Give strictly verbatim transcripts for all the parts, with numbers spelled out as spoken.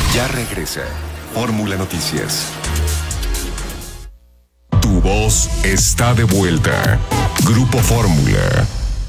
Ya regresa Fórmula Noticias. Tu voz está de vuelta. Grupo Fórmula.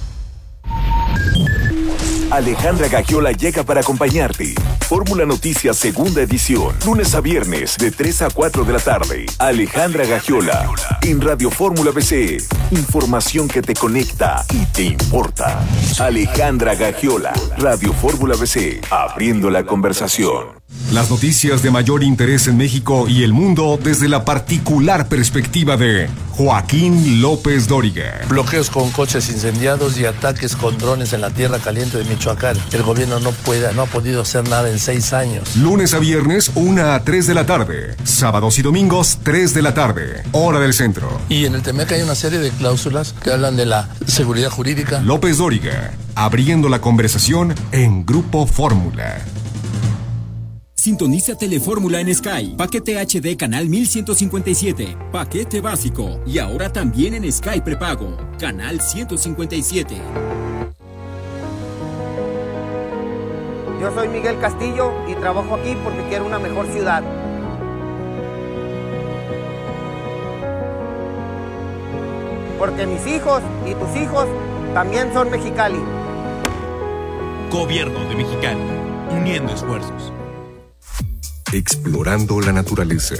Alejandra Gagiola llega para acompañarte. Fórmula Noticias segunda edición, lunes a viernes de tres a cuatro de la tarde. Alejandra Gagiola en Radio Fórmula B C. Información que te conecta y te importa. Alejandra Gagiola, Radio Fórmula B C, abriendo la conversación. Las noticias de mayor interés en México y el mundo desde la particular perspectiva de Joaquín López Dóriga. Bloqueos con coches incendiados y ataques con drones en la tierra caliente de Michoacán. El gobierno no puede, no ha podido hacer nada en seis años. Lunes a viernes, una a tres de la tarde. Sábados y domingos, tres de la tarde. Hora del centro. Y en el Temec hay una serie de cláusulas que hablan de la seguridad jurídica. López Dóriga, abriendo la conversación en Grupo Fórmula. Sintoniza Telefórmula en Sky. Paquete H D canal mil ciento cincuenta y siete. Paquete básico. Y ahora también en Sky prepago. Canal ciento cincuenta y siete. Yo soy Miguel Castillo y trabajo aquí porque quiero una mejor ciudad. Porque mis hijos y tus hijos también son Mexicali. Gobierno de Mexicali. Uniendo esfuerzos. Explorando la naturaleza.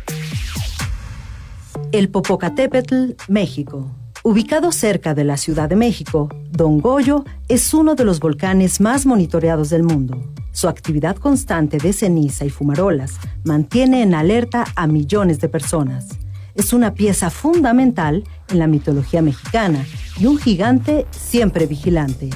El Popocatépetl, México. Ubicado cerca de la Ciudad de México, Don Goyo es uno de los volcanes más monitoreados del mundo. Su actividad constante de ceniza y fumarolas mantiene en alerta a millones de personas. Es una pieza fundamental en la mitología mexicana y un gigante siempre vigilante.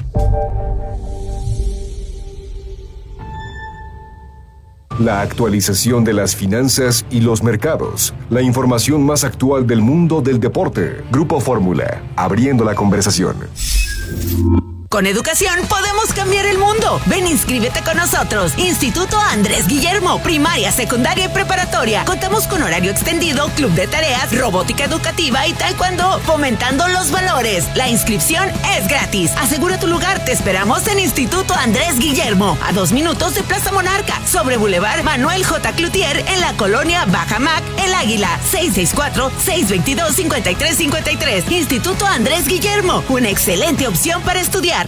La actualización de las finanzas y los mercados. La información más actual del mundo del deporte. Grupo Fórmula, abriendo la conversación. Con educación podemos cambiar el mundo. Ven, inscríbete con nosotros. Instituto Andrés Guillermo, primaria, secundaria y preparatoria. Contamos con horario extendido, club de tareas, robótica educativa y taekwondo, fomentando los valores. La inscripción es gratis. Asegura tu lugar. Te esperamos en Instituto Andrés Guillermo, a dos minutos de Plaza Monarca, sobre Boulevard Manuel J. Cloutier, en la colonia Bajamac, El Águila. seis seis cuatro, seis dos dos, cinco tres cinco tres. Instituto Andrés Guillermo, una excelente opción para estudiar.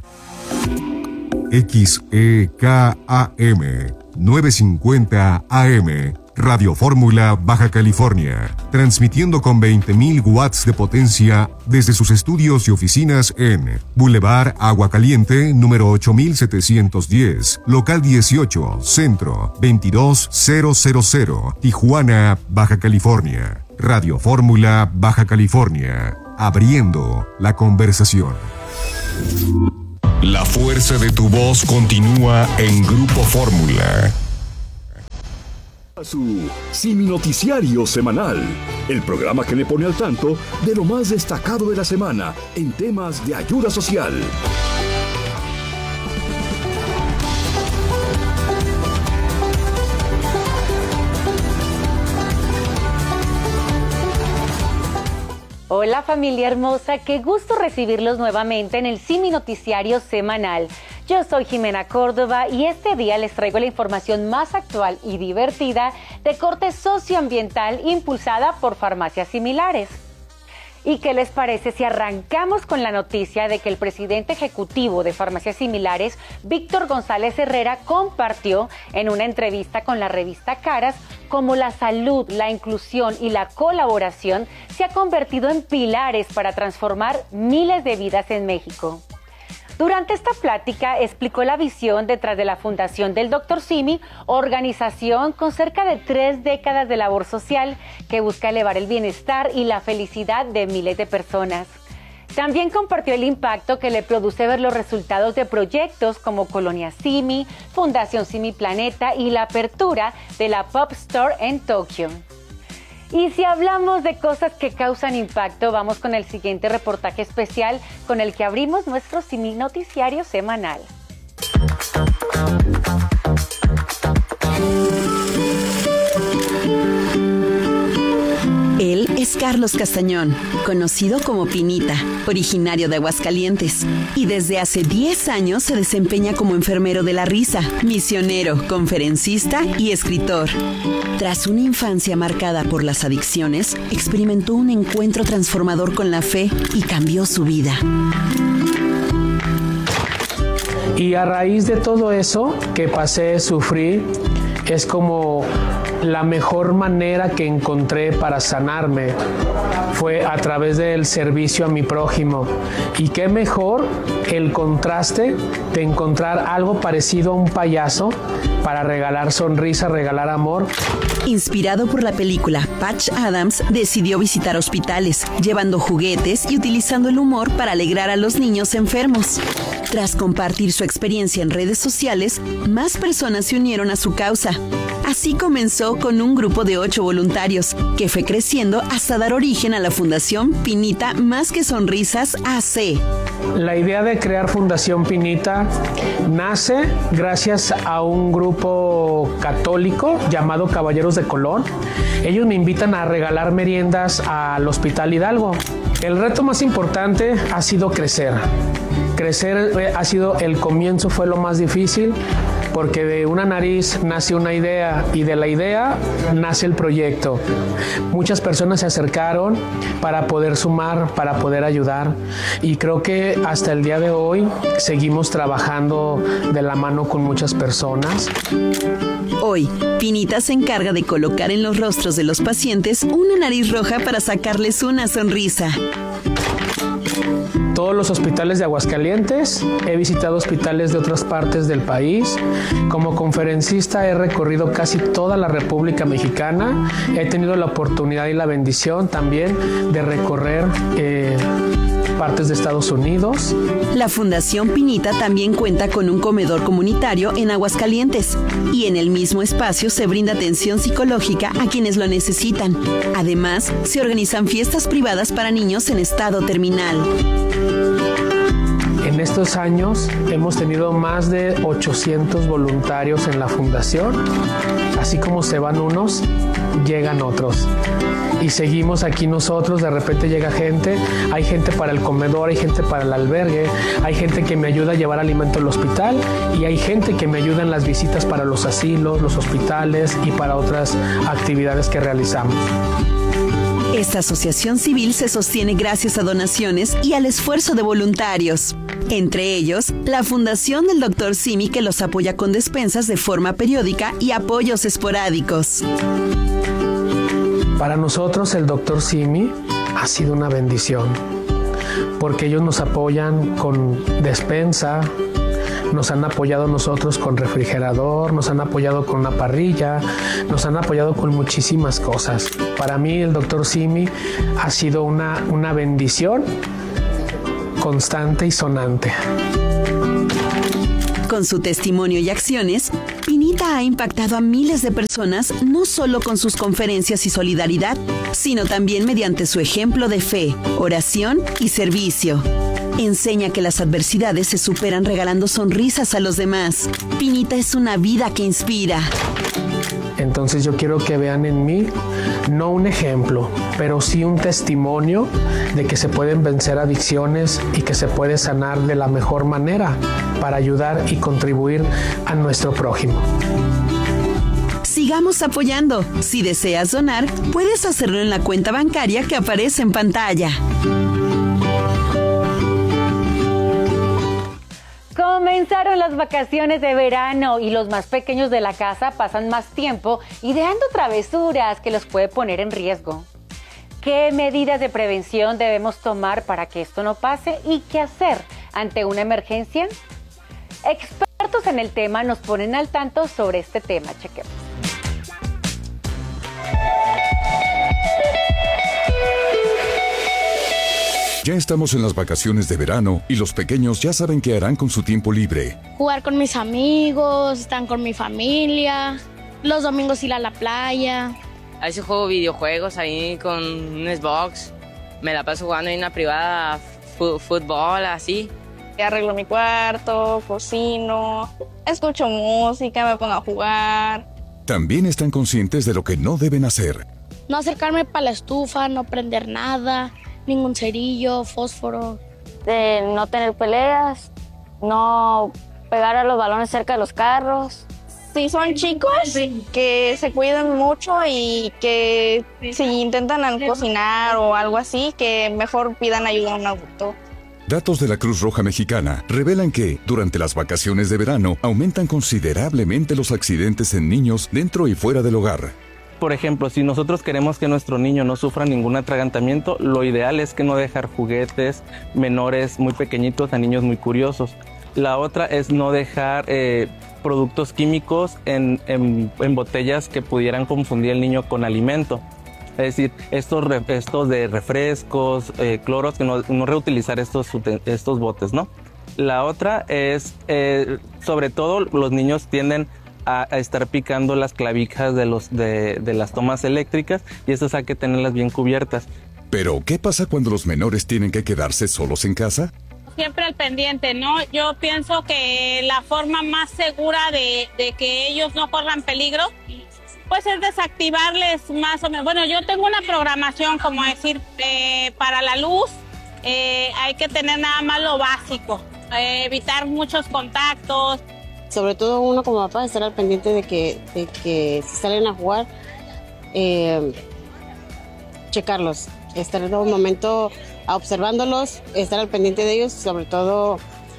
X E K A M novecientos cincuenta A M, Radio Fórmula, Baja California, transmitiendo con veinte mil watts de potencia desde sus estudios y oficinas en Boulevard Agua Caliente, número ocho mil setecientos diez, local dieciocho, Centro, veintidós mil, Tijuana, Baja California. Radio Fórmula, Baja California, abriendo la conversación. La fuerza de tu voz continúa en Grupo Fórmula. Su Simi Noticiario Semanal, el programa que le pone al tanto de lo más destacado de la semana en temas de ayuda social. Hola familia hermosa, qué gusto recibirlos nuevamente en el Simi Noticiario Semanal. Yo soy Jimena Córdoba y este día les traigo la información más actual y divertida de corte socioambiental impulsada por Farmacias Similares. ¿Y qué les parece si arrancamos con la noticia de que el presidente ejecutivo de Farmacias Similares, Víctor González Herrera, compartió en una entrevista con la revista Caras cómo la salud, la inclusión y la colaboración se ha convertido en pilares para transformar miles de vidas en México? Durante esta plática explicó la visión detrás de la Fundación del Doctor Simi, organización con cerca de tres décadas de labor social que busca elevar el bienestar y la felicidad de miles de personas. También compartió el impacto que le produce ver los resultados de proyectos como Colonia Simi, Fundación Simi Planeta y la apertura de la Pop Store en Tokio. Y si hablamos de cosas que causan impacto, vamos con el siguiente reportaje especial con el que abrimos nuestro Simi Noticiario Semanal. Él es Carlos Carlos Castañón, conocido como Pinita, originario de Aguascalientes, y desde hace diez años se desempeña como enfermero de la risa, misionero, conferencista y escritor. Tras una infancia marcada por las adicciones, experimentó un encuentro transformador con la fe y cambió su vida. Y a raíz de todo eso que pasé, sufrí, es como la mejor manera que encontré para sanarme fue a través del servicio a mi prójimo. Y qué mejor el contraste de encontrar algo parecido a un payaso para regalar sonrisa, regalar amor. Inspirado por la película, Patch Adams decidió visitar hospitales, llevando juguetes y utilizando el humor para alegrar a los niños enfermos. Tras compartir su experiencia en redes sociales, más personas se unieron a su causa. Así comenzó con un grupo de ocho voluntarios, que fue creciendo hasta dar origen a la Fundación Pinita Más que Sonrisas A C. La idea de crear Fundación Pinita nace gracias a un grupo católico llamado Caballeros de Colón. Ellos me invitan a regalar meriendas al Hospital Hidalgo. El reto más importante ha sido crecer. Crecer ha sido el comienzo, fue lo más difícil, porque de una nariz nace una idea y de la idea nace el proyecto. Muchas personas se acercaron para poder sumar, para poder ayudar, y creo que hasta el día de hoy seguimos trabajando de la mano con muchas personas. Hoy, Pinita se encarga de colocar en los rostros de los pacientes una nariz roja para sacarles una sonrisa. Todos los hospitales de Aguascalientes, he visitado hospitales de otras partes del país. Como conferencista he recorrido casi toda la República Mexicana. He tenido la oportunidad y la bendición también de recorrer eh, partes de Estados Unidos. La Fundación Pinita también cuenta con un comedor comunitario en Aguascalientes, y en el mismo espacio se brinda atención psicológica a quienes lo necesitan. Además, se organizan fiestas privadas para niños en estado terminal. En estos años hemos tenido más de ochocientos voluntarios en la fundación. Así como se van unos, llegan otros. Y seguimos aquí nosotros, de repente llega gente, hay gente para el comedor, hay gente para el albergue, hay gente que me ayuda a llevar alimento al hospital, y hay gente que me ayuda en las visitas para los asilos, los hospitales y para otras actividades que realizamos. Esta asociación civil se sostiene gracias a donaciones y al esfuerzo de voluntarios. Entre ellos, la Fundación del doctor Simi, que los apoya con despensas de forma periódica y apoyos esporádicos. Para nosotros el doctor Simi ha sido una bendición, porque ellos nos apoyan con despensa, nos han apoyado nosotros con refrigerador, nos han apoyado con una parrilla, nos han apoyado con muchísimas cosas. Para mí el doctor Simi ha sido una, una bendición constante y sonante. Con su testimonio y acciones, Pinita ha impactado a miles de personas, no solo con sus conferencias y solidaridad, sino también mediante su ejemplo de fe, oración y servicio. Enseña que las adversidades se superan regalando sonrisas a los demás. Pinita es una vida que inspira. Entonces yo quiero que vean en mí no un ejemplo, pero sí un testimonio de que se pueden vencer adicciones y que se puede sanar de la mejor manera para ayudar y contribuir a nuestro prójimo. Sigamos apoyando. Si deseas donar, puedes hacerlo en la cuenta bancaria que aparece en pantalla. Comenzaron las vacaciones de verano y los más pequeños de la casa pasan más tiempo ideando travesuras que los puede poner en riesgo. ¿Qué medidas de prevención debemos tomar para que esto no pase y qué hacer ante una emergencia? Expertos en el tema nos ponen al tanto sobre este tema. Chequemos. Ya estamos en las vacaciones de verano y los pequeños ya saben qué harán con su tiempo libre. Jugar con mis amigos, estar con mi familia, los domingos ir a la playa. A veces juego videojuegos ahí con un Xbox. Me la paso jugando en una privada, fútbol, así. Arreglo mi cuarto, cocino, escucho música, me pongo a jugar. También están conscientes de lo que no deben hacer. no acercarme para la estufa, no prender nada, ningún cerillo, fósforo. De no tener peleas, no pegar a los balones cerca de los carros. Si son chicos, que se cuiden mucho y que si intentan cocinar o algo así, que mejor pidan ayuda a un adulto. Datos de la Cruz Roja Mexicana revelan que, durante las vacaciones de verano, aumentan considerablemente los accidentes en niños dentro y fuera del hogar. Por ejemplo, si nosotros queremos que nuestro niño no sufra ningún atragantamiento, lo ideal es que no dejar juguetes menores muy pequeñitos a niños muy curiosos. La otra es no dejar eh, productos químicos en, en, en botellas que pudieran confundir al niño con alimento. Es decir, estos, re, estos de refrescos, eh, cloros, que no, no reutilizar estos, estos botes, ¿no? La otra es, eh, sobre todo, los niños tienden a, a estar picando las clavijas de, los, de, de las tomas eléctricas y estas hay que tenerlas bien cubiertas. Pero, ¿qué pasa cuando los menores tienen que quedarse solos en casa? Siempre al pendiente, ¿no? Yo pienso que la forma más segura de, de que ellos no corran peligro, pues es desactivarles más o menos. Bueno, yo tengo una programación, como decir, eh, para la luz, eh, hay que tener nada más lo básico, eh, evitar muchos contactos. Sobre todo uno como papá, estar al pendiente de que, de que si salen a jugar, eh, checarlos, estar en todo momento observándolos, estar al pendiente de ellos, sobre todo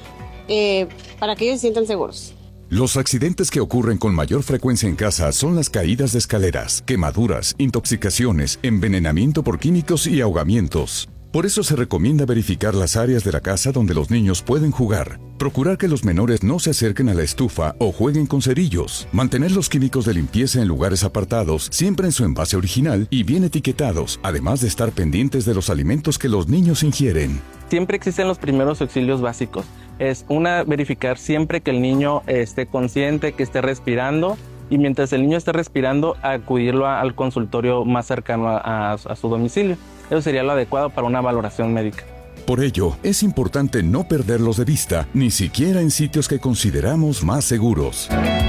eh, para que ellos se sientan seguros. Los accidentes que ocurren con mayor frecuencia en casa son las caídas de escaleras, quemaduras, intoxicaciones, envenenamiento por químicos y ahogamientos. Por eso se recomienda verificar las áreas de la casa donde los niños pueden jugar, procurar que los menores no se acerquen a la estufa o jueguen con cerillos, mantener los químicos de limpieza en lugares apartados, siempre en su envase original y bien etiquetados, además de estar pendientes de los alimentos que los niños ingieren. Siempre existen los primeros auxilios básicos. Es una, verificar siempre que el niño esté consciente, que esté respirando, y mientras el niño esté respirando, acudirlo a, al consultorio más cercano a, a, a su domicilio. Eso sería lo adecuado para una valoración médica. Por ello, es importante no perderlos de vista, ni siquiera en sitios que consideramos más seguros.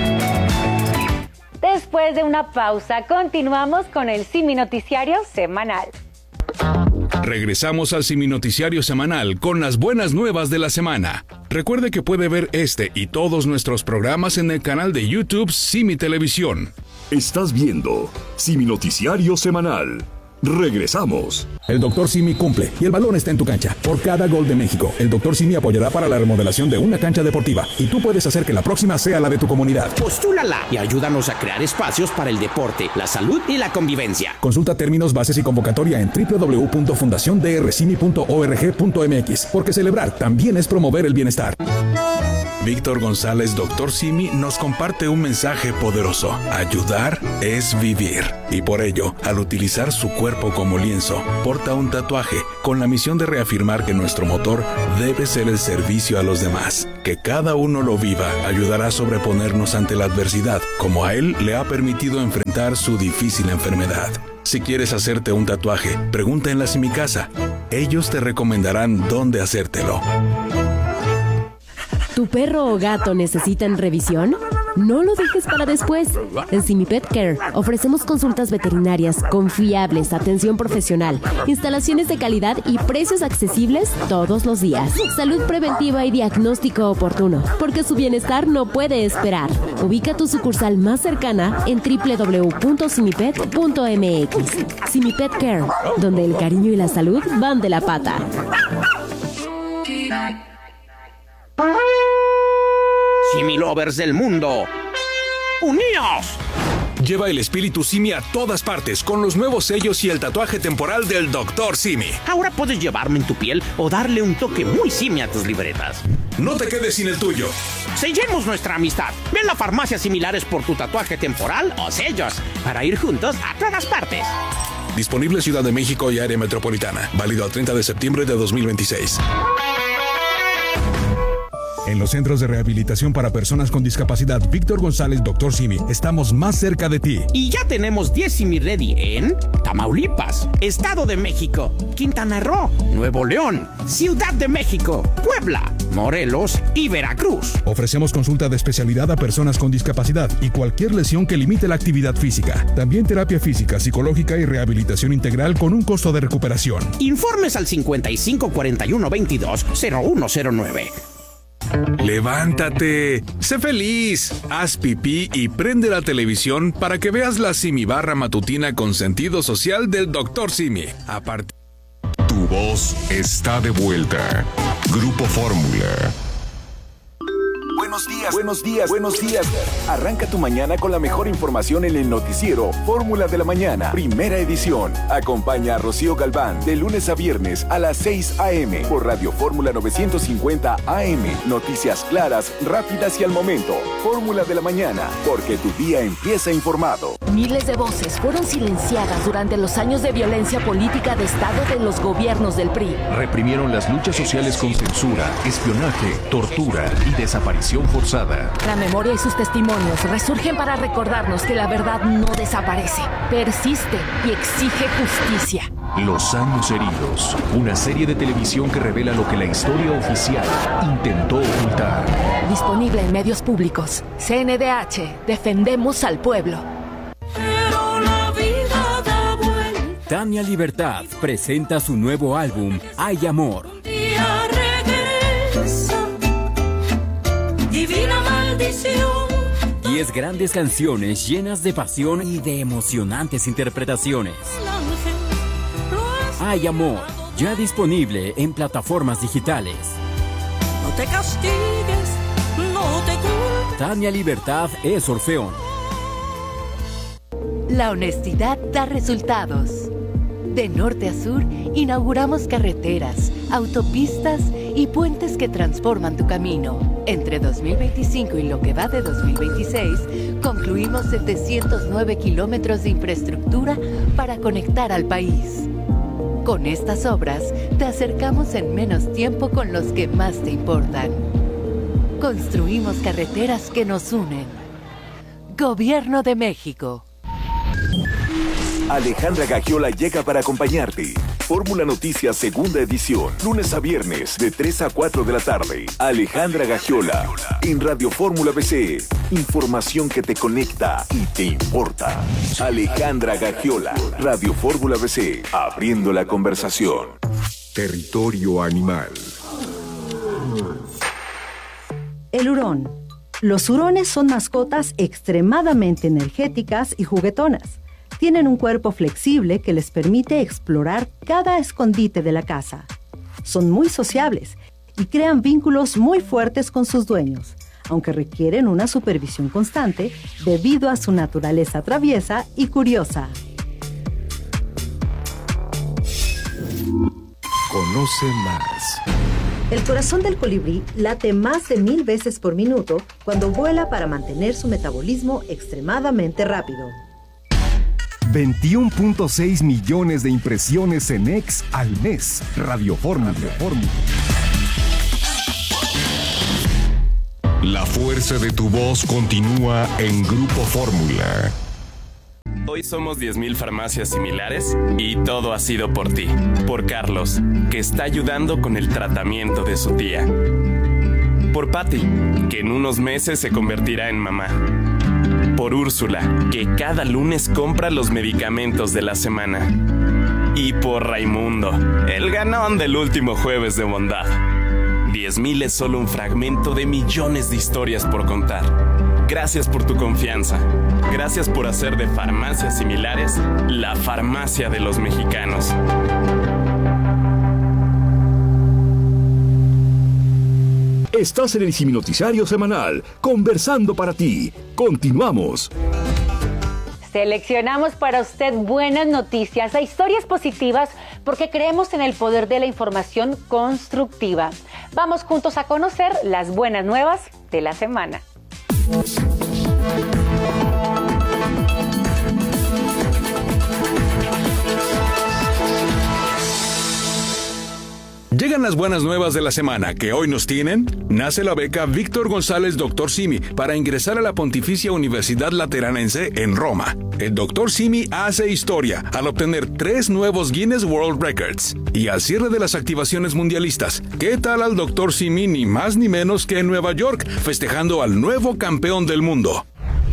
Después de una pausa, continuamos con el Simi Noticiario Semanal. Regresamos al Simi Noticiario Semanal con las buenas nuevas de la semana. Recuerde que puede ver este y todos nuestros programas en el canal de YouTube Simi Televisión. Estás viendo Simi Noticiario Semanal. Regresamos. El doctor Simi cumple y el balón está en tu cancha. Por cada gol de México, el doctor Simi apoyará para la remodelación de una cancha deportiva y tú puedes hacer que la próxima sea la de tu comunidad. Postúlala y ayúdanos a crear espacios para el deporte, la salud y la convivencia. Consulta términos, bases y convocatoria en doble u doble u doble u punto fundación d r simi punto org punto m x, porque celebrar también es promover el bienestar. Víctor González, doctor Simi, nos comparte un mensaje poderoso. Ayudar es vivir. Y por ello, al utilizar su cuerpo como lienzo, porta un tatuaje con la misión de reafirmar que nuestro motor debe ser el servicio a los demás. Que cada uno lo viva ayudará a sobreponernos ante la adversidad, como a él le ha permitido enfrentar su difícil enfermedad. Si quieres hacerte un tatuaje, pregunta en la Simicasa. Ellos te recomendarán dónde hacértelo. ¿Tu perro o gato necesitan revisión? No lo dejes para después. En Simi Pet Care ofrecemos consultas veterinarias confiables, atención profesional, instalaciones de calidad y precios accesibles todos los días. Salud preventiva y diagnóstico oportuno, porque su bienestar no puede esperar. Ubica tu sucursal más cercana en doble u doble u doble u punto simipet punto m x. Simi Pet Care, donde el cariño y la salud van de la pata. Simi Lovers del mundo, ¡uníos! Lleva el espíritu Simi a todas partes con los nuevos sellos y el tatuaje temporal del doctor Simi. Ahora puedes llevarlo en tu piel o darle un toque muy Simi a tus libretas. No te quedes sin el tuyo. Sellemos nuestra amistad. Ven a farmacias similares por tu tatuaje temporal o sellos para ir juntos a todas partes. Disponible Ciudad de México y área metropolitana. Válido al treinta de septiembre de dos mil veintiséis. En los centros de rehabilitación para personas con discapacidad Víctor González, doctor Simi, estamos más cerca de ti. Y ya tenemos diez Simi Ready en Tamaulipas, Estado de México, Quintana Roo, Nuevo León, Ciudad de México, Puebla, Morelos y Veracruz. Ofrecemos consulta de especialidad a personas con discapacidad y cualquier lesión que limite la actividad física. También terapia física, psicológica y rehabilitación integral con un costo de recuperación. Informes al cincuenta y cinco cuarenta y uno veintidós cero uno cero nueve. Levántate, sé feliz, haz pipí y prende la televisión para que veas la Simi Barra matutina con sentido social del doctor Simi. A part- Tu voz está de vuelta. Grupo Fórmula. Buenos días, buenos días, buenos días. Arranca tu mañana con la mejor información en el noticiero Fórmula de la Mañana, primera edición. Acompaña a Rocío Galván de lunes a viernes a las seis a.m. por Radio Fórmula novecientos cincuenta A M. Noticias claras, rápidas y al momento. Fórmula de la Mañana, porque tu día empieza informado. Miles de voces fueron silenciadas durante los años de violencia política de Estado de los gobiernos del P R I. Reprimieron las luchas sociales con censura, espionaje, tortura y desaparición forzada. La memoria y sus testimonios resurgen para recordarnos que la verdad no desaparece, persiste y exige justicia. Los años heridos, una serie de televisión que revela lo que la historia oficial intentó ocultar. Disponible en medios públicos. C N D H, defendemos al pueblo. Pero la vida da vuelta. Tania Libertad presenta su nuevo álbum, Hay Amor. Un día regresa. Divina maldición. Diez grandes canciones llenas de pasión y de emocionantes interpretaciones. Hay Amor, ya disponible en plataformas digitales. No te castigues, no te culpes. Tania Libertad es Orfeón. La honestidad da resultados. De norte a sur, inauguramos carreteras, autopistas y puentes que transforman tu camino. Entre dos mil veinticinco y lo que va de dos mil veintiséis, concluimos setecientos nueve kilómetros de infraestructura para conectar al país. Con estas obras, te acercamos en menos tiempo con los que más te importan. Construimos carreteras que nos unen. Gobierno de México. Alejandra Gagiola llega para acompañarte. Fórmula Noticias segunda edición, lunes a viernes de tres a cuatro de la tarde. Alejandra Gagiola en Radio Fórmula B C. Información que te conecta y te importa. Alejandra Gagiola, Radio Fórmula B C, abriendo la conversación. Territorio animal. El hurón. Los hurones son mascotas extremadamente energéticas y juguetonas. Tienen un cuerpo flexible que les permite explorar cada escondite de la casa. Son muy sociables y crean vínculos muy fuertes con sus dueños, aunque requieren una supervisión constante debido a su naturaleza traviesa y curiosa. Conoce más. El corazón del colibrí late más de mil veces por minuto cuando vuela para mantener su metabolismo extremadamente rápido. veintiuno punto seis millones de impresiones en X al mes. Radio Fórmula. La fuerza de tu voz continúa en Grupo Fórmula. Hoy somos diez mil farmacias similares y todo ha sido por ti. Por Carlos, que está ayudando con el tratamiento de su tía. Por Patty, que en unos meses se convertirá en mamá. Por Úrsula, que cada lunes compra los medicamentos de la semana. Y por Raimundo, el ganón del último jueves de bondad. diez mil es solo un fragmento de millones de historias por contar. Gracias por tu confianza. Gracias por hacer de farmacias similares la farmacia de los mexicanos. Estás en el Simi Noticiario Semanal, conversando para ti. Continuamos. Seleccionamos para usted buenas noticias, historias positivas, porque creemos en el poder de la información constructiva. Vamos juntos a conocer las buenas nuevas de la semana. Llegan las buenas nuevas de la semana que hoy nos tienen. Nace la beca Víctor González Doctor Simi para ingresar a la Pontificia Universidad Lateranense en Roma. El Doctor Simi hace historia al obtener tres nuevos Guinness World Records. Y al cierre de las activaciones mundialistas, ¿qué tal al Doctor Simi ni más ni menos que en Nueva York, festejando al nuevo campeón del mundo?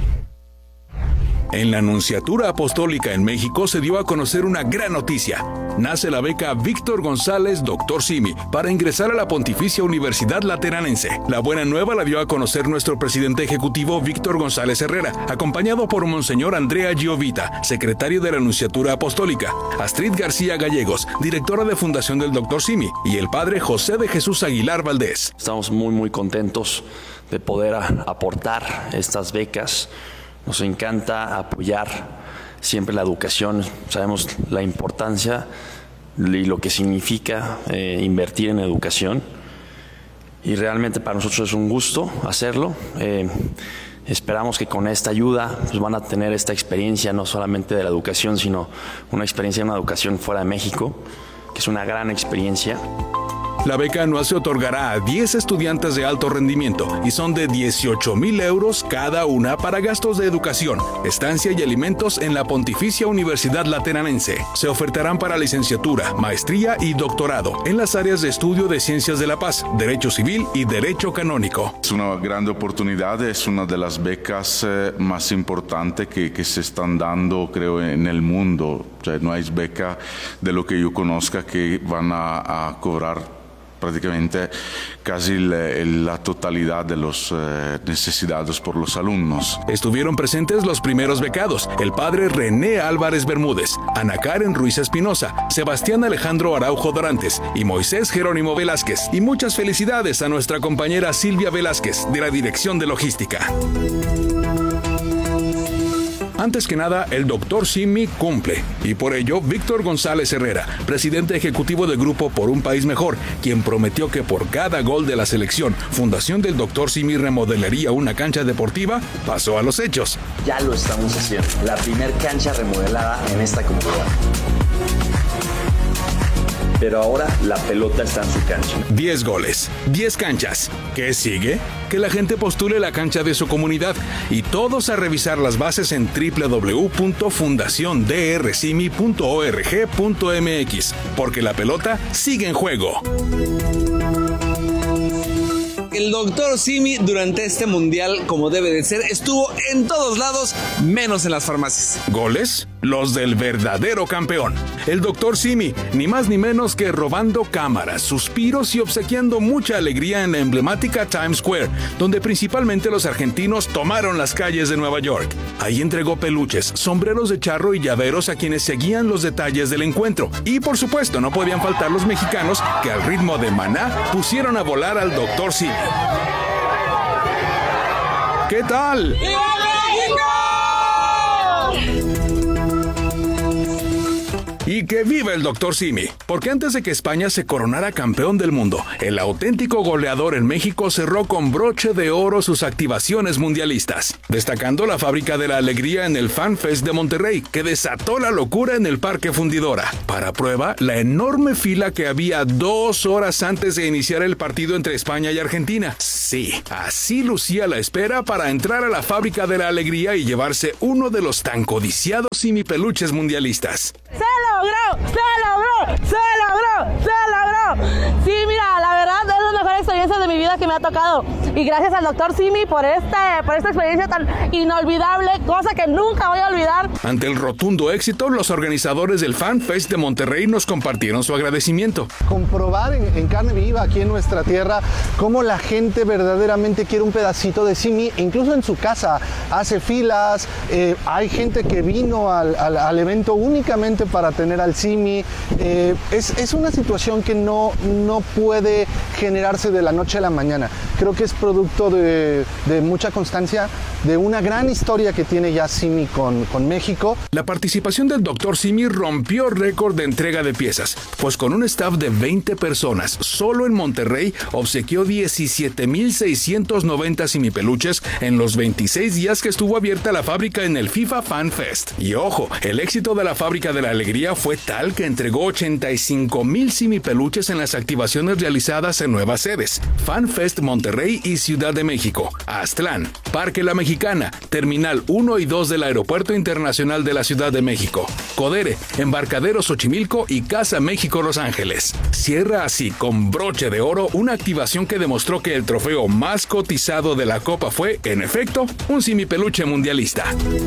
En la Nunciatura Apostólica en México se dio a conocer una gran noticia. Nace la beca Víctor González Doctor Simi para ingresar a la Pontificia Universidad Lateranense. La buena nueva la dio a conocer nuestro presidente ejecutivo Víctor González Herrera, acompañado por Monseñor Andrea Giovita, secretario de la Nunciatura Apostólica, Astrid García Gallegos, directora de Fundación del Doctor Simi, y el padre José de Jesús Aguilar Valdés. Estamos muy muy contentos de poder aportar estas becas. Nos encanta apoyar siempre la educación, sabemos la importancia y lo que significa eh, invertir en educación, y realmente para nosotros es un gusto hacerlo. Eh, esperamos que con esta ayuda pues, van a tener esta experiencia no solamente de la educación, sino una experiencia de una educación fuera de México, que es una gran experiencia. La beca anual se otorgará a diez estudiantes de alto rendimiento y son de dieciocho mil euros cada una para gastos de educación, estancia y alimentos en la Pontificia Universidad Lateranense. Se ofertarán para licenciatura, maestría y doctorado en las áreas de estudio de Ciencias de la Paz, Derecho Civil y Derecho Canónico. Es una gran oportunidad, es una de las becas eh, más importantes que, que se están dando, creo, en el mundo. O sea, no hay beca de lo que yo conozca que van a, a cobrar prácticamente casi la, la totalidad de los eh, necesidades por los alumnos. Estuvieron presentes los primeros becados, el padre René Álvarez Bermúdez, Ana Karen Ruiz Espinosa, Sebastián Alejandro Araujo Dorantes y Moisés Jerónimo Velázquez. Y muchas felicidades a nuestra compañera Silvia Velázquez de la Dirección de Logística. Antes que nada, el Doctor Simi cumple, y por ello, Víctor González Herrera, presidente ejecutivo del grupo Por un País Mejor, quien prometió que por cada gol de la selección, Fundación del Doctor Simi remodelaría una cancha deportiva, pasó a los hechos. Ya lo estamos haciendo, la primer cancha remodelada en esta comunidad. Pero ahora la pelota está en su cancha. diez goles, diez canchas. ¿Qué sigue? Que la gente postule la cancha de su comunidad y todos a revisar las bases en doble u doble u doble u punto fundación d r simi punto org punto m x, porque la pelota sigue en juego. El Doctor Simi durante este mundial, como debe de ser, estuvo en todos lados, menos en las farmacias. ¿Goles? Los del verdadero campeón. El Doctor Simi, ni más ni menos que robando cámaras, suspiros y obsequiando mucha alegría en la emblemática Times Square, donde principalmente los argentinos tomaron las calles de Nueva York. Ahí entregó peluches, sombreros de charro y llaveros a quienes seguían los detalles del encuentro. Y por supuesto no podían faltar los mexicanos que al ritmo de Maná pusieron a volar al Doctor Simi. ¿Qué tal? ¡Viva México! Y que viva el Doctor Simi, porque antes de que España se coronara campeón del mundo, el auténtico goleador en México cerró con broche de oro sus activaciones mundialistas, destacando la Fábrica de la Alegría en el Fan Fest de Monterrey, que desató la locura en el Parque Fundidora. Para prueba, la enorme fila que había dos horas antes de iniciar el partido entre España y Argentina. Sí, así lucía la espera para entrar a la Fábrica de la Alegría y llevarse uno de los tan codiciados Simi peluches mundialistas. ¡Se logró! ¡Se logró! ¡Se logró! ¡Se logró! Sí, mira, la verdad es la mejor experiencia de mi vida que me ha tocado. Y gracias al Doctor Simi por, este, por esta experiencia tan inolvidable, cosa que nunca voy a olvidar. Ante el rotundo éxito, los organizadores del Fan Fest de Monterrey nos compartieron su agradecimiento. Comprobar en, en carne viva aquí en nuestra tierra cómo la gente verdaderamente quiere un pedacito de Simi, incluso en su casa hace filas, eh, hay gente que vino al, al, al evento únicamente para tener al Simi. Eh, es, es una situación que no, no puede generarse de la noche a la mañana. Creo que es producto de, de mucha constancia, de una gran historia que tiene ya Simi con, con México. La participación del doctor Simi rompió récord de entrega de piezas, pues con un staff de veinte personas, solo en Monterrey obsequió diecisiete mil seiscientos noventa simipeluches en los veintiséis días que estuvo abierta la fábrica en el FIFA Fan Fest. Y ojo, el éxito de la Fábrica de la Alegría fue tal que entregó ochenta y cinco mil simipeluches en las activaciones realizadas en nuevas sedes: Fan Fest Monterrey y Ciudad de México, Aztlán, Parque La Mexicana, Terminal uno y dos del Aeropuerto Internacional de la Ciudad de México, Codere, Embarcadero Xochimilco y Casa México Los Ángeles. Cierra así con broche de oro una activación que demostró que el trofeo más cotizado de la Copa fue, en efecto, un simipeluche mundialista.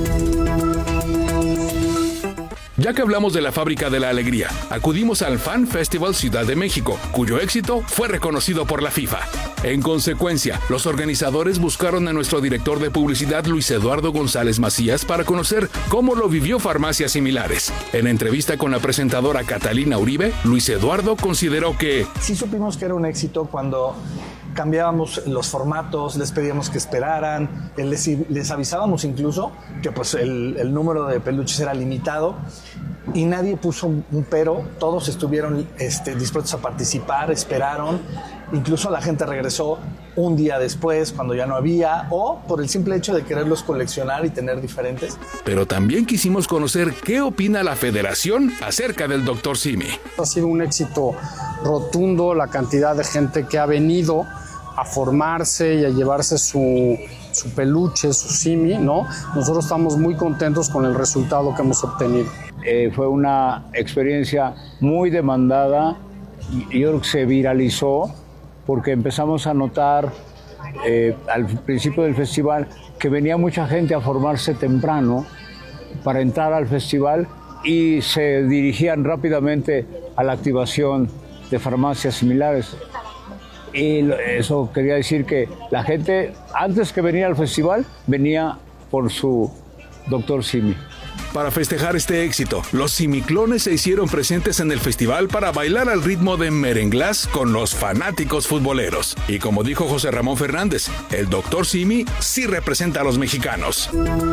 Ya que hablamos de la Fábrica de la Alegría, acudimos al Fan Festival Ciudad de México, cuyo éxito fue reconocido por la FIFA. En consecuencia, los organizadores buscaron a nuestro director de publicidad, Luis Eduardo González Macías, para conocer cómo lo vivió Farmacias Similares. En entrevista con la presentadora Catalina Uribe, Luis Eduardo consideró que sí supimos que era un éxito cuando cambiábamos los formatos, les pedíamos que esperaran, les, les avisábamos incluso que pues el, el número de peluches era limitado y nadie puso un, un pero, todos estuvieron este, dispuestos a participar, esperaron, incluso la gente regresó un día después cuando ya no había, o por el simple hecho de quererlos coleccionar y tener diferentes. Pero también quisimos conocer qué opina la Federación acerca del doctor Simi. Ha sido un éxito rotundo la cantidad de gente que ha venido a formarse y a llevarse su, su peluche, su Simi, ¿no? Nosotros estamos muy contentos con el resultado que hemos obtenido. Eh, fue una experiencia muy demandada y yo creo que se viralizó porque empezamos a notar eh, al principio del festival que venía mucha gente a formarse temprano para entrar al festival y se dirigían rápidamente a la activación de farmacias similares. Y eso quería decir que la gente, antes que venir al festival, venía por su doctor Simi. Para festejar este éxito, los simiclones se hicieron presentes en el festival para bailar al ritmo de merenglás con los fanáticos futboleros. Y como dijo José Ramón Fernández, el doctor Simi sí representa a los mexicanos.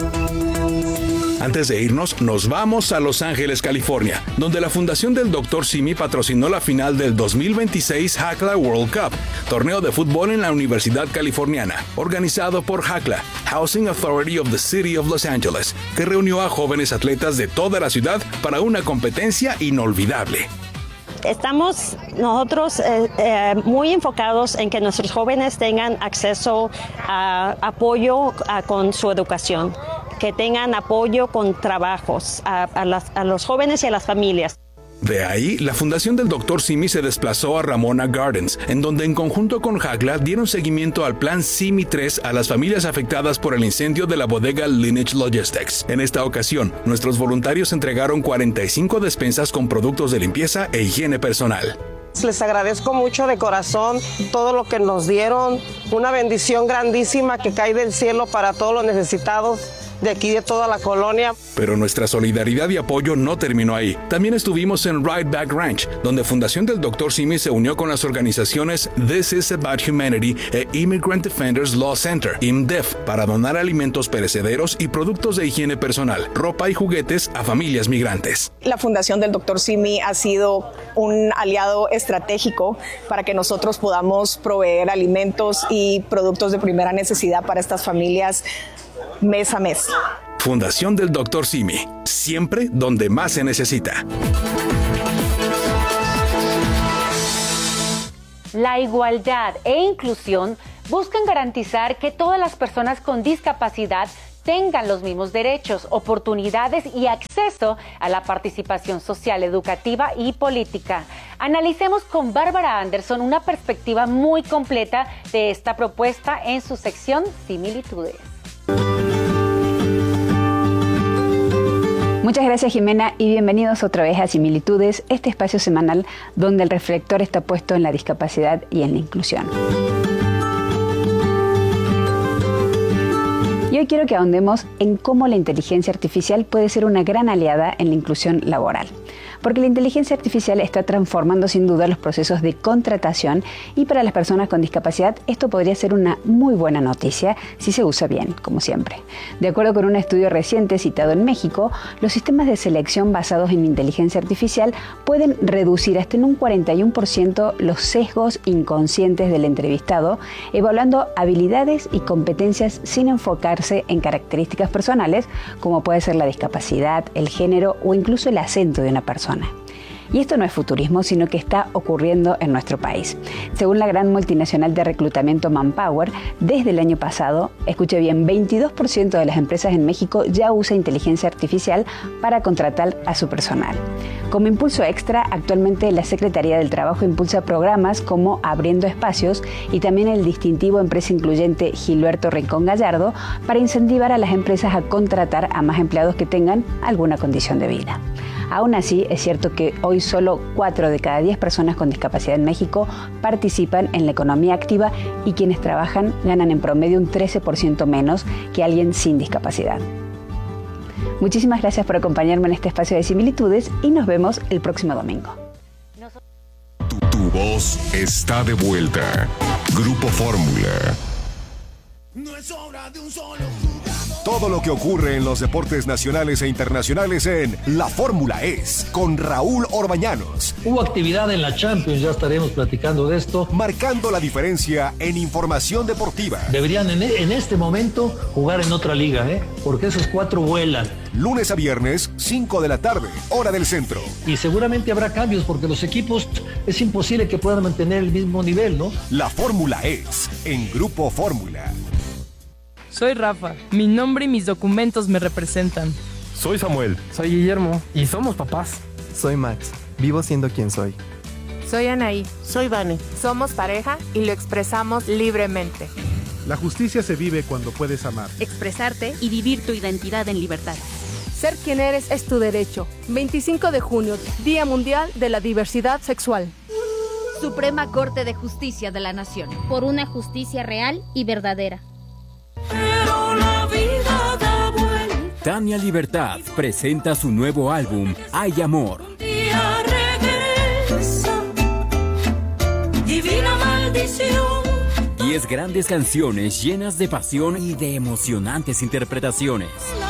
Antes de irnos, nos vamos a Los Ángeles, California, donde la Fundación del doctor Simi patrocinó la final del dos mil veintiséis Hacla World Cup, torneo de fútbol en la Universidad Californiana, organizado por Hacla, Housing Authority of the City of Los Angeles, que reunió a jóvenes atletas de toda la ciudad para una competencia inolvidable. Estamos nosotros eh, eh, muy enfocados en que nuestros jóvenes tengan acceso a apoyo a, con su educación, que tengan apoyo con trabajos a, a, las, a los jóvenes y a las familias. De ahí, la Fundación del doctor Simi se desplazó a Ramona Gardens, en donde en conjunto con Hacla dieron seguimiento al Plan Simi tres a las familias afectadas por el incendio de la bodega Lineage Logistics. En esta ocasión, nuestros voluntarios entregaron cuarenta y cinco despensas con productos de limpieza e higiene personal. Les agradezco mucho de corazón todo lo que nos dieron, una bendición grandísima que cae del cielo para todos los necesitados de aquí de toda la colonia. Pero nuestra solidaridad y apoyo no terminó ahí. También estuvimos en Right Back Ranch, donde Fundación del doctor Simi se unió con las organizaciones This is About Humanity e Immigrant Defenders Law Center, I M D E F, para donar alimentos perecederos y productos de higiene personal, ropa y juguetes a familias migrantes. La Fundación del doctor Simi ha sido un aliado estratégico para que nosotros podamos proveer alimentos y productos de primera necesidad para estas familias mes a mes. Fundación del doctor Simi, siempre donde más se necesita. La igualdad e inclusión buscan garantizar que todas las personas con discapacidad tengan los mismos derechos, oportunidades y acceso a la participación social, educativa y política. Analicemos con Bárbara Anderson una perspectiva muy completa de esta propuesta en su sección Similitudes. Muchas gracias, Jimena, y bienvenidos otra vez a Similitudes, este espacio semanal donde el reflector está puesto en la discapacidad y en la inclusión. Y hoy quiero que ahondemos en cómo la inteligencia artificial puede ser una gran aliada en la inclusión laboral. Porque la inteligencia artificial está transformando sin duda los procesos de contratación y para las personas con discapacidad esto podría ser una muy buena noticia si se usa bien, como siempre. De acuerdo con un estudio reciente citado en México, los sistemas de selección basados en inteligencia artificial pueden reducir hasta en un cuarenta y uno por ciento los sesgos inconscientes del entrevistado, evaluando habilidades y competencias sin enfocarse en características personales, como puede ser la discapacidad, el género o incluso el acento de una persona. Y esto no es futurismo, sino que está ocurriendo en nuestro país. Según la gran multinacional de reclutamiento Manpower, desde el año pasado, escuche bien, veintidós por ciento de las empresas en México ya usa inteligencia artificial para contratar a su personal. Como impulso extra, actualmente la Secretaría del Trabajo impulsa programas como Abriendo Espacios y también el distintivo Empresa Incluyente Gilberto Rincón Gallardo para incentivar a las empresas a contratar a más empleados que tengan alguna condición de vida. Aún así, es cierto que hoy solo cuatro de cada diez personas con discapacidad en México participan en la economía activa y quienes trabajan ganan en promedio un trece por ciento menos que alguien sin discapacidad. Muchísimas gracias por acompañarme en este espacio de similitudes y nos vemos el próximo domingo. Tu, tu voz está de vuelta. Grupo Fórmula. No es obra de un solo. Todo lo que ocurre en los deportes nacionales e internacionales en La Fórmula Es, con Raúl Orbañanos. Hubo actividad en la Champions, ya estaremos platicando de esto. Marcando la diferencia en información deportiva. Deberían en, en este momento jugar en otra liga, ¿eh? Porque esos cuatro vuelan. Lunes a viernes, cinco de la tarde, hora del centro. Y seguramente habrá cambios porque los equipos es imposible que puedan mantener el mismo nivel, ¿no? La Fórmula Es, en Grupo Fórmula. Soy Rafa, mi nombre y mis documentos me representan. Soy Samuel. Soy Guillermo. Y somos papás. Soy Max, vivo siendo quien soy. Soy Anaí. Soy Vane. Somos pareja y lo expresamos libremente. La justicia se vive cuando puedes amar, expresarte y vivir tu identidad en libertad. Ser quien eres es tu derecho. veinticinco de junio, Día Mundial de la Diversidad Sexual. Suprema Corte de Justicia de la Nación. Por una justicia real y verdadera. Pero la vida da vuelta. Tania Libertad presenta su nuevo álbum, Hay Amor. Un día regresa, divina maldición. Diez grandes canciones llenas de pasión y de emocionantes interpretaciones.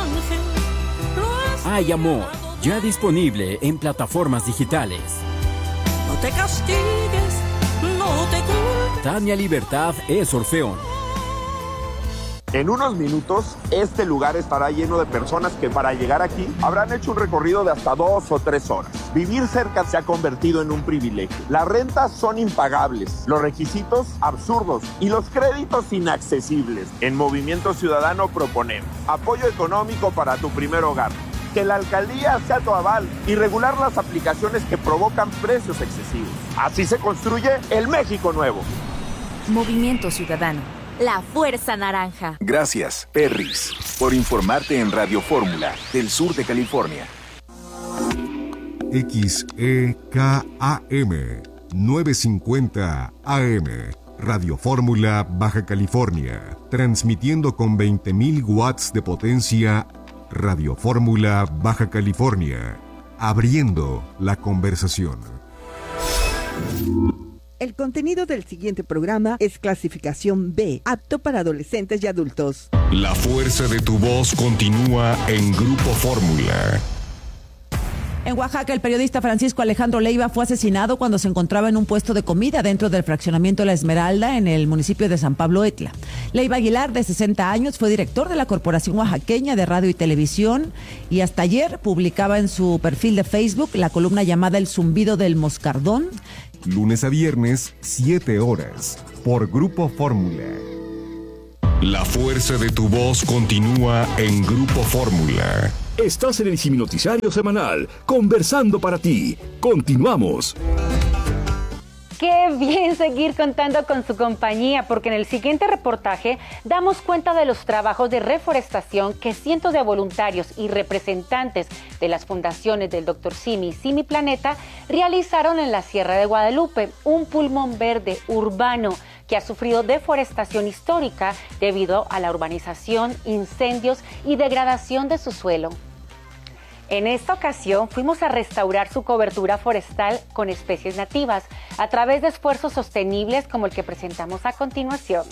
Hay Amor, ya disponible en plataformas digitales. No te castigues, no te culpes. Tania Libertad es Orfeón. En unos minutos, este lugar estará lleno de personas que para llegar aquí habrán hecho un recorrido de hasta dos o tres horas. Vivir cerca se ha convertido en un privilegio. Las rentas son impagables, los requisitos absurdos y los créditos inaccesibles. En Movimiento Ciudadano proponemos apoyo económico para tu primer hogar, que la alcaldía sea tu aval y regular las aplicaciones que provocan precios excesivos. Así se construye el México nuevo. Movimiento Ciudadano. La Fuerza Naranja. Gracias, Perris, por informarte en Radio Fórmula del sur de California. X E K A M novecientos cincuenta A M, Radio Fórmula Baja California, transmitiendo con veinte mil watts de potencia. Radio Fórmula Baja California, abriendo la conversación. El contenido del siguiente programa es clasificación B, apto para adolescentes y adultos. La fuerza de tu voz continúa en Grupo Fórmula. En Oaxaca, el periodista Francisco Alejandro Leiva fue asesinado cuando se encontraba en un puesto de comida dentro del fraccionamiento La Esmeralda, en el municipio de San Pablo Etla. Leiva Aguilar, de sesenta años, fue director de la Corporación Oaxaqueña de Radio y Televisión y hasta ayer publicaba en su perfil de Facebook la columna llamada El Zumbido del Moscardón. Lunes a viernes, siete horas, por Grupo Fórmula. La fuerza de tu voz continúa en Grupo Fórmula. Estás en el Siminoticiario Semanal, conversando para ti. Continuamos. Qué bien seguir contando con su compañía, porque en el siguiente reportaje damos cuenta de los trabajos de reforestación que cientos de voluntarios y representantes de las fundaciones del doctor Simi y Simi Planeta realizaron en la Sierra de Guadalupe, un pulmón verde urbano que ha sufrido deforestación histórica debido a la urbanización, incendios y degradación de su suelo. En esta ocasión fuimos a restaurar su cobertura forestal con especies nativas a través de esfuerzos sostenibles como el que presentamos a continuación.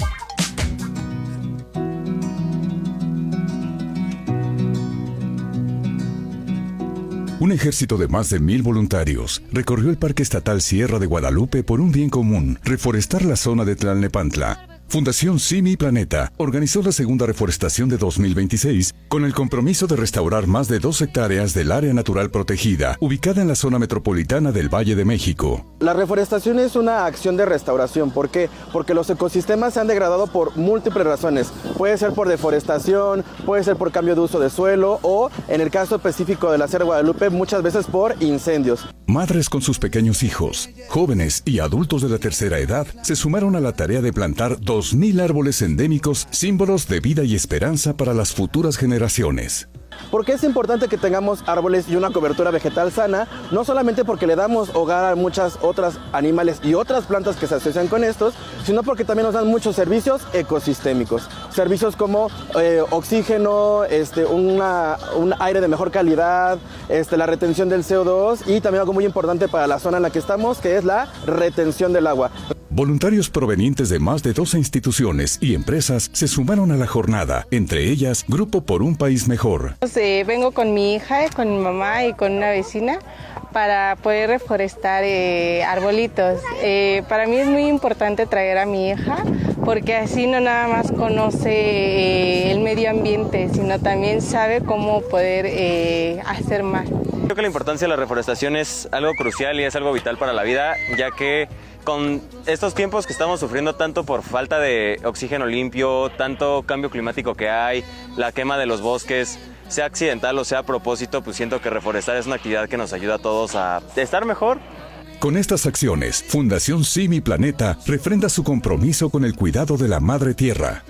Un ejército de más de mil voluntarios recorrió el Parque Estatal Sierra de Guadalupe por un bien común, reforestar la zona de Tlalnepantla. Fundación Simi Planeta organizó la segunda reforestación de dos mil veintiséis con el compromiso de restaurar más de dos hectáreas del área natural protegida, ubicada en la zona metropolitana del Valle de México. La reforestación es una acción de restauración. ¿Por qué? Porque los ecosistemas se han degradado por múltiples razones. Puede ser por deforestación, puede ser por cambio de uso de suelo o, en el caso específico de la Sierra de Guadalupe, muchas veces por incendios. Madres con sus pequeños hijos, jóvenes y adultos de la tercera edad se sumaron a la tarea de plantar dos mil árboles endémicos, símbolos de vida y esperanza para las futuras generaciones. Porque es importante que tengamos árboles y una cobertura vegetal sana, no solamente porque le damos hogar a muchas otras animales y otras plantas que se asocian con estos, sino porque también nos dan muchos servicios ecosistémicos. Servicios como eh, oxígeno, este, una, un aire de mejor calidad, este, la retención del C O dos y también algo muy importante para la zona en la que estamos, que es la retención del agua. Voluntarios provenientes de más de doce instituciones y empresas se sumaron a la jornada, entre ellas Grupo por un País Mejor. Eh, vengo con mi hija, con mi mamá y con una vecina para poder reforestar eh, arbolitos. Eh, para mí es muy importante traer a mi hija porque así no nada más conoce eh, el medio ambiente, sino también sabe cómo poder eh, hacer más. Creo que la importancia de la reforestación es algo crucial y es algo vital para la vida, ya que con estos tiempos que estamos sufriendo tanto por falta de oxígeno limpio, tanto cambio climático que hay, la quema de los bosques, sea accidental o sea a propósito, pues siento que reforestar es una actividad que nos ayuda a todos a estar mejor. Con estas acciones, Fundación Simi Planeta refrenda su compromiso con el cuidado de la madre tierra.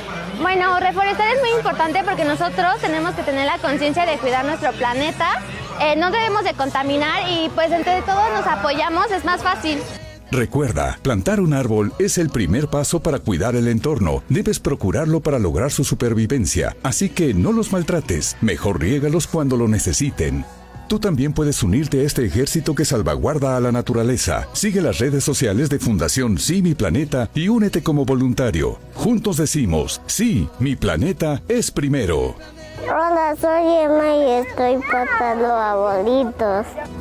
Bueno, reforestar es muy importante porque nosotros tenemos que tener la conciencia de cuidar nuestro planeta, eh, no debemos de contaminar y pues entre todos nos apoyamos, es más fácil. Recuerda, plantar un árbol es el primer paso para cuidar el entorno. Debes procurarlo para lograr su supervivencia, así que no los maltrates, mejor riégalos cuando lo necesiten. Tú también puedes unirte a este ejército que salvaguarda a la naturaleza. Sigue las redes sociales de Fundación Sí, Mi Planeta y únete como voluntario. Juntos decimos, sí, mi planeta es primero. Hola, soy Emma y estoy plantando arbolitos.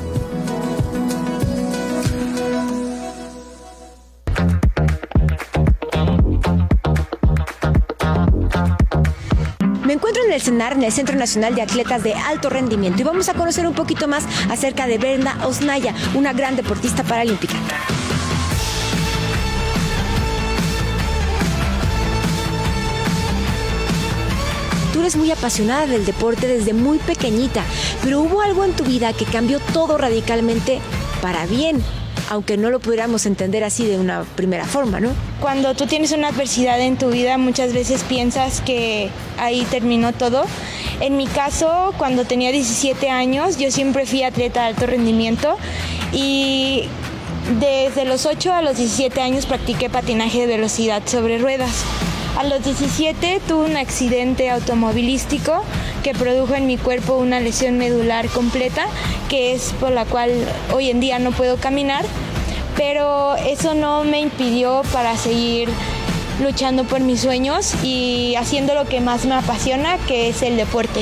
Me encuentro en el CENAR, en el Centro Nacional de Atletas de Alto Rendimiento, y vamos a conocer un poquito más acerca de Brenda Osnaya, una gran deportista paralímpica. Tú eres muy apasionada del deporte desde muy pequeñita, pero hubo algo en tu vida que cambió todo radicalmente para bien, aunque no lo pudiéramos entender así de una primera forma, ¿no? Cuando tú tienes una adversidad en tu vida, muchas veces piensas que ahí terminó todo. En mi caso, cuando tenía diecisiete años, yo siempre fui atleta de alto rendimiento y desde los ocho a los diecisiete años practiqué patinaje de velocidad sobre ruedas. A los diecisiete tuve un accidente automovilístico que produjo en mi cuerpo una lesión medular completa, que es por la cual hoy en día no puedo caminar, pero eso no me impidió para seguir luchando por mis sueños y haciendo lo que más me apasiona, que es el deporte.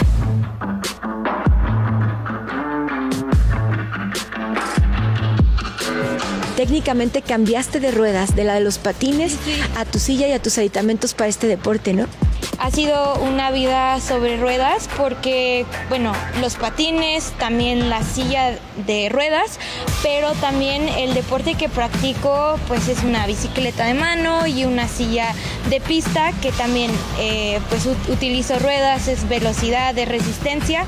Técnicamente cambiaste de ruedas, de la de los patines, sí, a tu silla y a tus aditamentos para este deporte, ¿no? Ha sido una vida sobre ruedas porque, bueno, los patines, también la silla de ruedas, pero también el deporte que practico pues es una bicicleta de mano y una silla de pista que también eh, pues utilizo ruedas, es velocidad, es resistencia.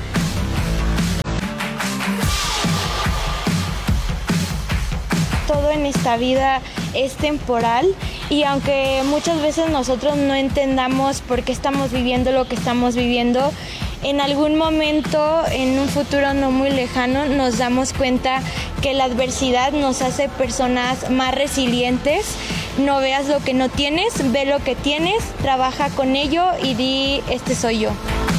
Todo en esta vida es temporal y aunque muchas veces nosotros no entendamos por qué estamos viviendo lo que estamos viviendo, en algún momento, en un futuro no muy lejano, nos damos cuenta que la adversidad nos hace personas más resilientes no veas lo que no tienes, ve lo que tienes, trabaja con ello y di, este soy yo.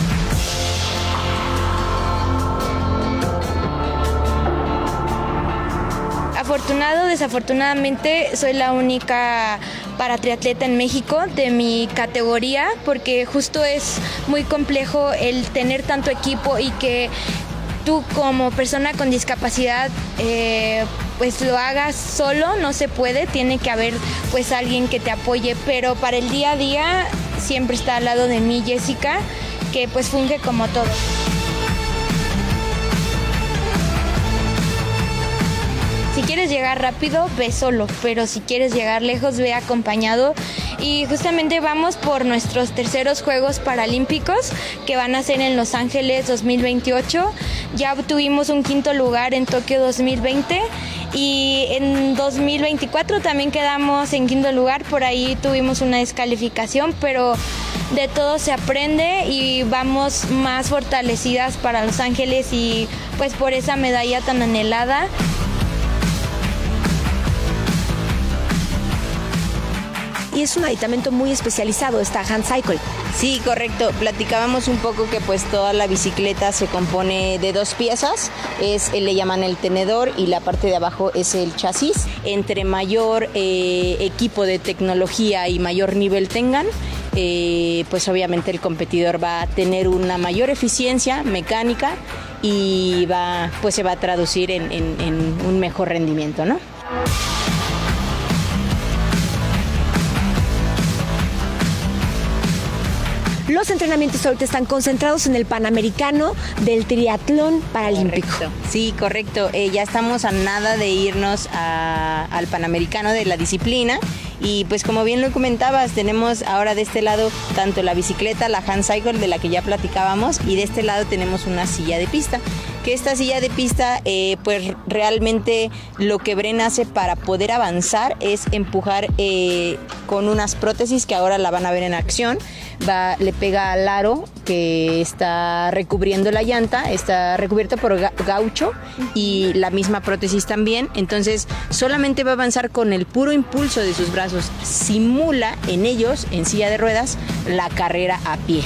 Afortunado, desafortunadamente, soy la única paratriatleta en México de mi categoría, porque justo es muy complejo el tener tanto equipo y que tú como persona con discapacidad eh, pues lo hagas solo, no se puede, tiene que haber pues alguien que te apoye, pero para el día a día siempre está al lado de mí Jessica, que pues funge como todo. Si quieres llegar rápido, ve solo, pero si quieres llegar lejos, ve acompañado. Y justamente vamos por nuestros terceros Juegos Paralímpicos que van a ser en Los Ángeles dos mil veintiocho. Ya obtuvimos un quinto lugar en Tokio dos mil veinte y en dos mil veinticuatro también quedamos en quinto lugar. Por ahí tuvimos una descalificación, pero de todo se aprende y vamos más fortalecidas para Los Ángeles y pues por esa medalla tan anhelada. Y es un aditamento muy especializado, esta Handcycle. Sí, correcto. Platicábamos un poco que pues toda la bicicleta se compone de dos piezas. Es, le llaman el tenedor y la parte de abajo es el chasis. Entre mayor eh, equipo de tecnología y mayor nivel tengan, eh, pues obviamente el competidor va a tener una mayor eficiencia mecánica y va, pues se va a traducir en, en, en un mejor rendimiento, ¿no? Los entrenamientos ahorita están concentrados en el Panamericano del Triatlón Paralímpico. Correcto. Sí, correcto. Eh, ya estamos a nada de irnos a, al Panamericano de la disciplina. Y pues como bien lo comentabas, tenemos ahora de este lado tanto la bicicleta, la Handcycle de la que ya platicábamos, y de este lado tenemos una silla de pista. Que esta silla de pista, eh, pues realmente lo que Bren hace para poder avanzar es empujar eh, con unas prótesis que ahora la van a ver en acción. Va, le pega al aro que está recubriendo la llanta, está recubierta por ga- gaucho y la misma prótesis también. Entonces solamente va a avanzar con el puro impulso de sus brazos. Simula en ellos, en silla de ruedas, la carrera a pie.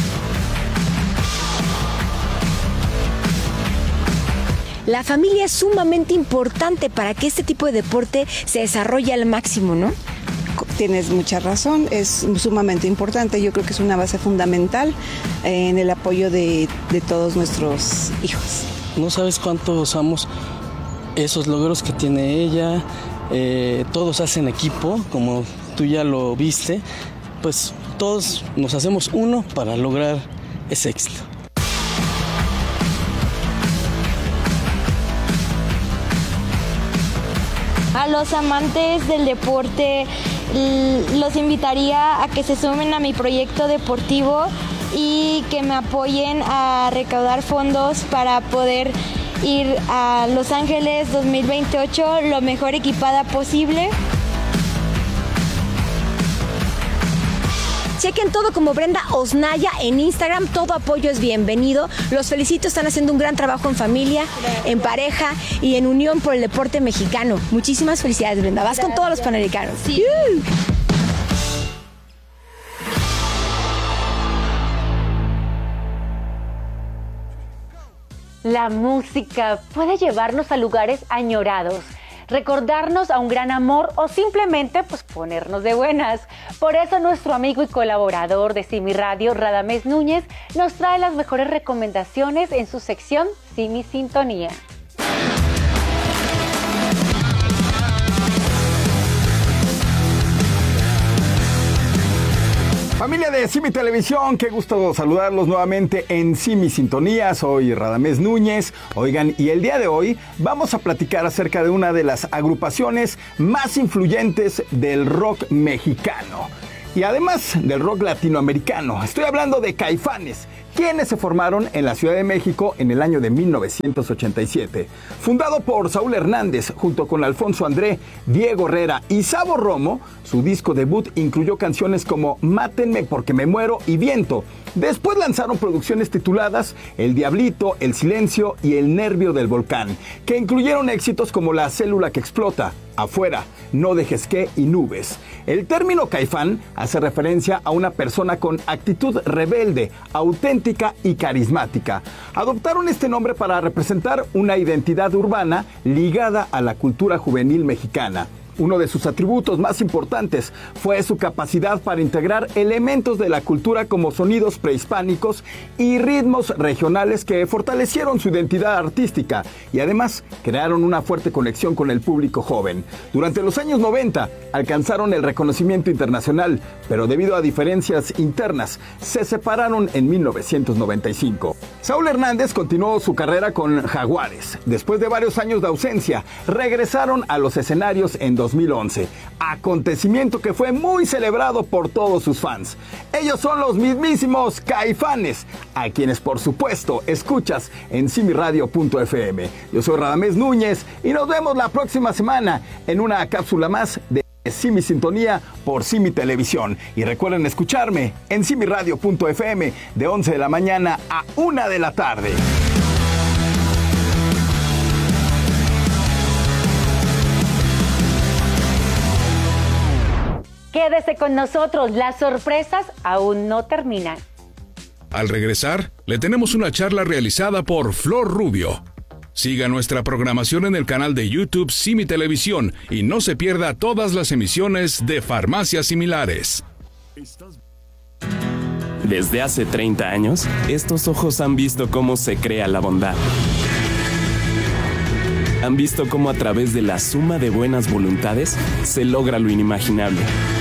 La familia es sumamente importante para que este tipo de deporte se desarrolle al máximo, ¿no? Tienes mucha razón, es sumamente importante. Yo creo que es una base fundamental en el apoyo de, de todos nuestros hijos. No sabes cuánto usamos esos logros que tiene ella. Eh, todos hacen equipo, como tú ya lo viste. Pues todos nos hacemos uno para lograr ese éxito. A los amantes del deporte los invitaría a que se sumen a mi proyecto deportivo y que me apoyen a recaudar fondos para poder ir a Los Ángeles dos mil veintiocho lo mejor equipada posible. Chequen todo como Brenda Osnaya en Instagram, todo apoyo es bienvenido. Los felicito, están haciendo un gran trabajo en familia, en pareja y en unión por el deporte mexicano. Muchísimas felicidades, Brenda. Vas Gracias. Con todos los panamericanos. Sí. Uh. La música puede llevarnos a lugares añorados, recordarnos a un gran amor o simplemente pues ponernos de buenas. Por eso nuestro amigo y colaborador de Simi Radio, Radamés Núñez, nos trae las mejores recomendaciones en su sección Simi Sintonía. Familia de Simi Televisión, qué gusto saludarlos nuevamente en Simi Sintonía. Soy Radamés Núñez. Oigan, y el día de hoy vamos a platicar acerca de una de las agrupaciones más influyentes del rock mexicano y además del rock latinoamericano. Estoy hablando de Caifanes, quienes se formaron en la Ciudad de México en el año de mil novecientos ochenta y siete. Fundado por Saúl Hernández junto con Alfonso André, Diego Herrera y Sabo Romo, su disco debut incluyó canciones como Mátenme porque me muero y Viento. Después lanzaron producciones tituladas El Diablito, El Silencio y El Nervio del Volcán, que incluyeron éxitos como La Célula que Explota, Afuera, No Dejes Que y Nubes. El término caifán hace referencia a una persona con actitud rebelde, auténtica y carismática. Adoptaron este nombre para representar una identidad urbana ligada a la cultura juvenil mexicana. Uno de sus atributos más importantes fue su capacidad para integrar elementos de la cultura como sonidos prehispánicos y ritmos regionales que fortalecieron su identidad artística y además crearon una fuerte conexión con el público joven. Durante los años noventa alcanzaron el reconocimiento internacional, pero debido a diferencias internas se separaron en mil novecientos noventa y cinco. Saúl Hernández continuó su carrera con Jaguares. Después de varios años de ausencia, regresaron a los escenarios en dos mil once, acontecimiento que fue muy celebrado por todos sus fans. Ellos son los mismísimos Caifanes, a quienes por supuesto escuchas en simi radio punto efe eme. Yo soy Radamés Núñez y nos vemos la próxima semana en una cápsula más de Simi Sintonía por Simi Televisión. Y recuerden escucharme en simi radio punto efe eme de once de la mañana a una de la tarde. Quédese con nosotros, las sorpresas aún no terminan. Al regresar, le tenemos una charla realizada por Flor Rubio. Siga nuestra programación en el canal de YouTube Simi Televisión y no se pierda todas las emisiones de Farmacias Similares. Desde hace treinta años, estos ojos han visto cómo se crea la bondad. Han visto cómo a través de la suma de buenas voluntades se logra lo inimaginable.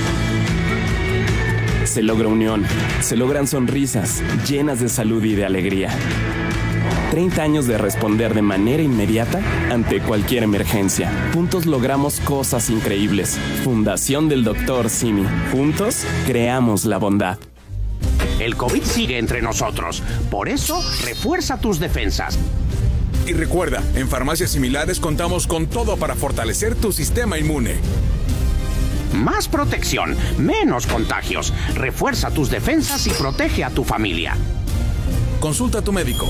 Se logra unión, se logran sonrisas llenas de salud y de alegría. treinta años de responder de manera inmediata ante cualquier emergencia. Juntos logramos cosas increíbles. Fundación del doctor Simi. Juntos creamos la bondad. El COVID sigue entre nosotros. Por eso, refuerza tus defensas. Y recuerda, en Farmacias Similares contamos con todo para fortalecer tu sistema inmune. Más protección, menos contagios. Refuerza tus defensas y protege a tu familia. Consulta a tu médico.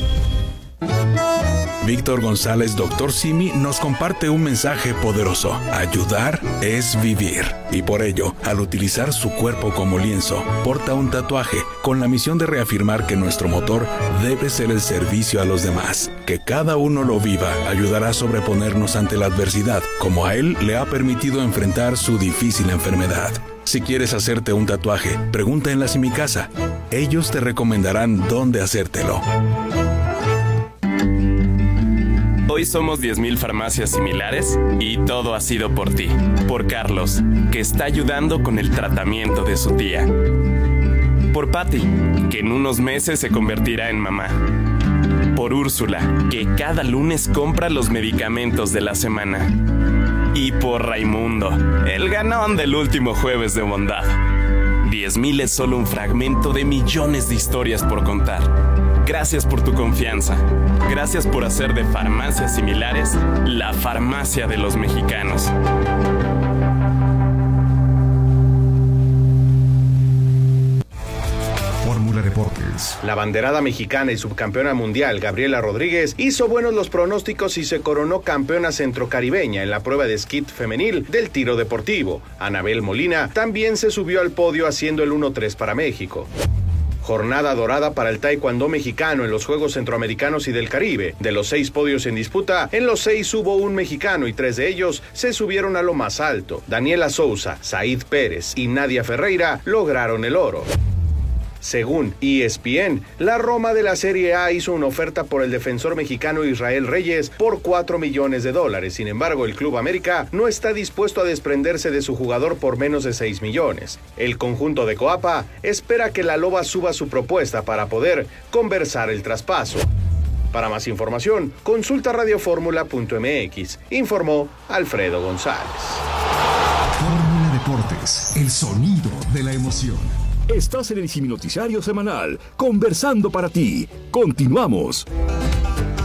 Víctor González, doctor Simi, nos comparte un mensaje poderoso. Ayudar es vivir. Y por ello, al utilizar su cuerpo como lienzo, porta un tatuaje con la misión de reafirmar que nuestro motor debe ser el servicio a los demás. Que cada uno lo viva ayudará a sobreponernos ante la adversidad, como a él le ha permitido enfrentar su difícil enfermedad. Si quieres hacerte un tatuaje, pregunta en la Simicasa. Ellos te recomendarán dónde hacértelo. Hoy somos diez mil farmacias similares y todo ha sido por ti. Por Carlos, que está ayudando con el tratamiento de su tía. Por Patty, que en unos meses se convertirá en mamá. Por Úrsula, que cada lunes compra los medicamentos de la semana. Y por Raimundo, el ganón del último jueves de bondad. diez mil es solo un fragmento de millones de historias por contar. Gracias por tu confianza. Gracias por hacer de Farmacias Similares la farmacia de los mexicanos. Fórmula Deportes. La banderada mexicana y subcampeona mundial Gabriela Rodríguez hizo buenos los pronósticos y se coronó campeona centrocaribeña en la prueba de skeet femenil del tiro deportivo. Anabel Molina también se subió al podio haciendo el uno tres para México. Jornada dorada para el taekwondo mexicano en los Juegos Centroamericanos y del Caribe. De los seis podios en disputa, en los seis hubo un mexicano y tres de ellos se subieron a lo más alto. Daniela Souza, Said Pérez y Nadia Ferreira lograron el oro. Según E S P N, la Roma de la Serie A hizo una oferta por el defensor mexicano Israel Reyes por cuatro millones de dólares. Sin embargo, el Club América no está dispuesto a desprenderse de su jugador por menos de seis millones. El conjunto de Coapa espera que la Loba suba su propuesta para poder conversar el traspaso. Para más información, consulta radio fórmula punto m x, informó Alfredo González. Fórmula Deportes, el sonido de la emoción. Estás en el Simi Noticiario Semanal, conversando para ti. Continuamos.